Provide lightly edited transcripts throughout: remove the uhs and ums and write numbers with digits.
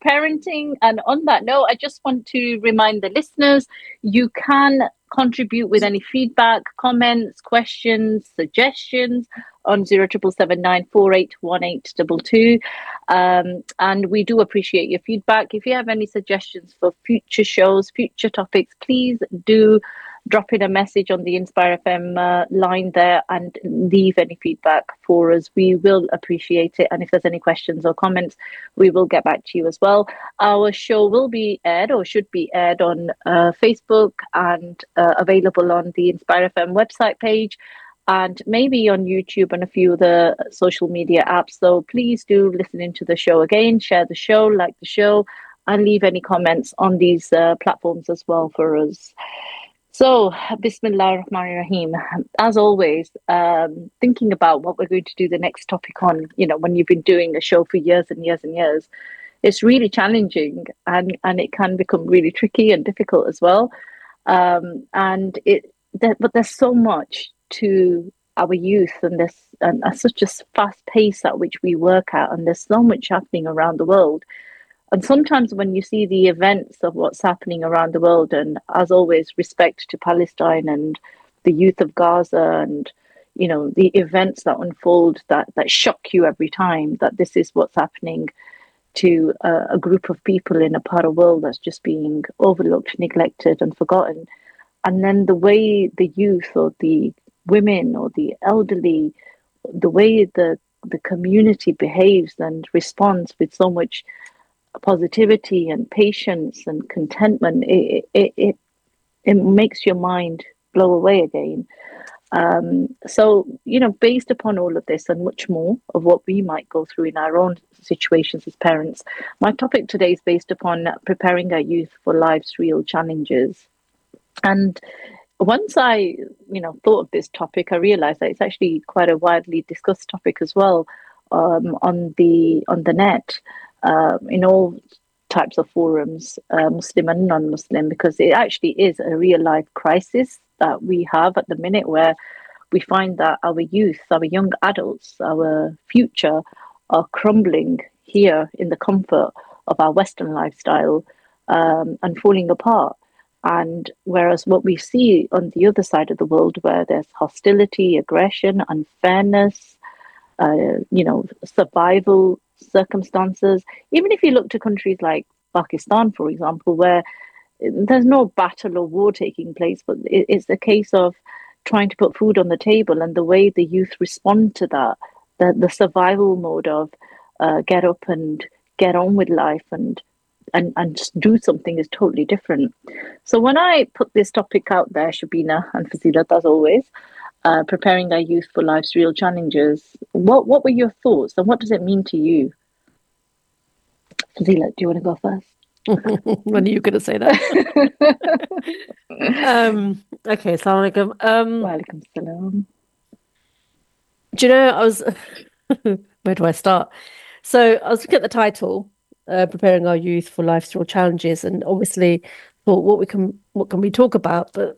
parenting. And on that note, I just want to remind the listeners, you can contribute with any feedback, comments, questions, suggestions on 07779481822. And we do appreciate your feedback. If you have any suggestions for future shows, future topics, please do drop in a message on the Inspire FM line there and leave any feedback for us. We will appreciate it. And if there's any questions or comments, we will get back to you as well. Our show will be aired, or should be aired, on Facebook and available on the Inspire FM website page, and maybe on YouTube and a few of the social media apps. So please do listen into the show again, share the show, like the show, and leave any comments on these platforms as well for us. So, Bismillah ar-Rahman ar-Rahim. As always, thinking about what we're going to do the next topic on, when you've been doing a show for years and years and years, it's really challenging, and it can become really tricky and difficult as well. But there's so much to our youth, and such a fast pace at which we work at, and there's so much happening around the world. And sometimes when you see the events of what's happening around the world, and as always, respect to Palestine and the youth of Gaza, and the events that unfold that shock you every time, that this is what's happening to a group of people in a part of the world that's just being overlooked, neglected, and forgotten. And then the way the youth, or the women, or the elderly, the way the community behaves and responds with so much positivity and patience and contentment, it makes your mind blow away again. So, based upon all of this and much more of what we might go through in our own situations as parents, my topic today is based upon preparing our youth for life's real challenges. And once I, thought of this topic, I realized that it's actually quite a widely discussed topic as well, on the net, in all types of forums, Muslim and non-Muslim, because it actually is a real life crisis that we have at the minute, where we find that our youth, our young adults, our future are crumbling here in the comfort of our Western lifestyle, and falling apart. And whereas what we see on the other side of the world, where there's hostility, aggression, unfairness, survival circumstances, even if you look to countries like Pakistan, for example, where there's no battle or war taking place, but it's a case of trying to put food on the table, and the way the youth respond to that, the survival mode of get up and get on with life and just do something, is totally different. So when I put this topic out there, Shabina and Fazilat, as always, preparing our youth for life's real challenges, what were your thoughts, and what does it mean to you? Fazilat, do you want to go first? When are you going to say that? Okay, Assalamu alaikum. Walaikum salam. Do you know, where do I start? So I was looking at the title, preparing our youth for life's real challenges, and obviously thought, what can we talk about? But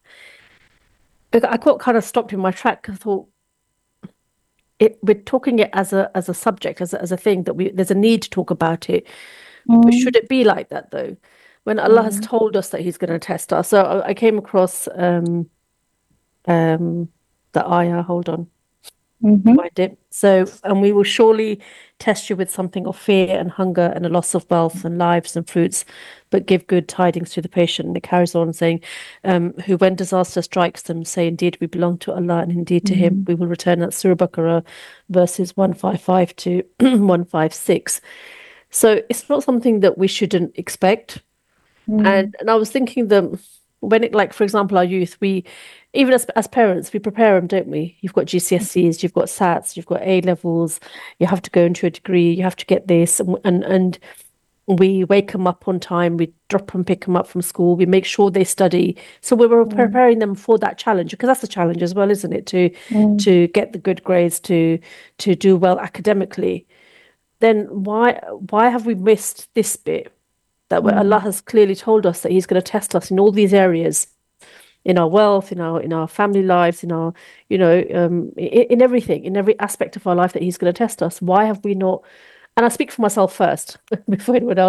I got kind of stopped in my track. I thought, we're talking it as a subject, as a thing that there's a need to talk about it. But should it be like that though? When Allah has told us that He's going to test us. So I came across the ayah. Hold on. Find it. So, and we will surely test you with something of fear and hunger and a loss of wealth and lives and fruits, but give good tidings to the patient. And it carries on saying, who when disaster strikes them say, indeed we belong to Allah, and indeed to Him we will return. At Surah Baqarah, verses 155 to 156. So it's not something that we shouldn't expect. And I was thinking that when it, like, for example, our youth, we, even as parents, we prepare them, don't we? You've got GCSEs, you've got SATs, you've got A levels, you have to go into a degree, you have to get this, and we wake them up on time, we drop and pick them up from school, we make sure they study. So we were preparing them for that challenge, because that's a challenge as well, isn't it? To get the good grades, to do well academically. Then why have we missed this bit? That where Allah has clearly told us that He's going to test us in all these areas, in our wealth, in our family lives, in our, in everything, in every aspect of our life, that He's going to test us. Why have we not? And I speak for myself first before anyone else.